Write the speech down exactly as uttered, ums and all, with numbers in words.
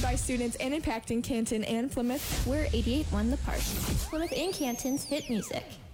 by students and impacting Canton and Plymouth. We're eighty-eight point one The Park, Plymouth and Canton's hit music.